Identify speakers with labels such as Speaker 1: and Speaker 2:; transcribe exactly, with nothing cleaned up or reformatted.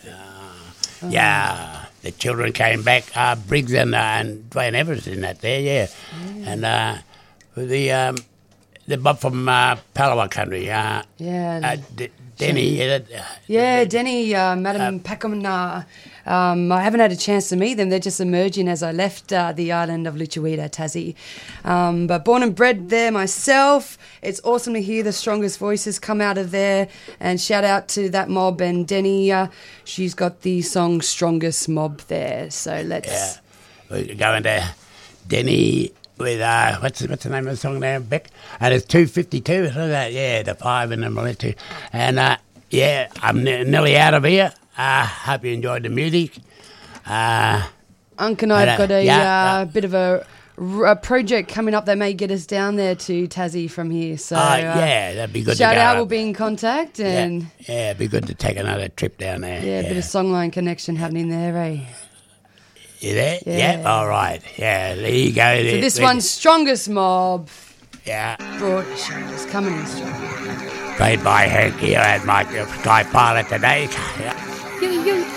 Speaker 1: Uh, yeah, the children came back, uh, Briggs and, uh, and Dwayne Evers in that there, yeah. yeah. And uh, the um, the Bob from uh, Palawa country, uh,
Speaker 2: yeah,
Speaker 1: uh, D- Denny. Uh,
Speaker 2: yeah, Denny, uh, Madam uh, Pakamana. Um, I haven't had a chance to meet them. They're just emerging as I left uh, the island of Lutruwita, Tassie. Um, but born and bred there myself. It's awesome to hear the strongest voices come out of there. And shout out to that mob and Denny. Uh, she's got the song Strongest Mob there. So let's...
Speaker 1: Yeah, we're going to Denny with, uh, what's, what's the name of the song now, Beck? And it's two fifty-two, look at that, yeah, the five and the two. And, uh, yeah, I'm n- nearly out of here. I uh, hope you enjoyed the music. Uh,
Speaker 2: Unc and I have got a
Speaker 1: yeah,
Speaker 2: uh,
Speaker 1: yeah.
Speaker 2: bit of a, a project coming up that may get us down there to Tassie from here. So,
Speaker 1: uh,
Speaker 2: uh,
Speaker 1: yeah, that'd be good
Speaker 2: shout
Speaker 1: to go.
Speaker 2: out, we'll be in contact. And
Speaker 1: yeah, yeah, it'd be good to take another trip down there.
Speaker 2: Yeah, a
Speaker 1: yeah.
Speaker 2: bit of songline connection happening there, eh?
Speaker 1: You there?
Speaker 2: Yeah.
Speaker 1: yeah. All right. Yeah, there you go.
Speaker 2: So
Speaker 1: there,
Speaker 2: this
Speaker 1: there.
Speaker 2: one's Strongest Mob.
Speaker 1: Yeah.
Speaker 2: Broad shoulders coming in strong.
Speaker 1: Played by Hank here at my Sky Pilot today. Yeah.
Speaker 2: You, you,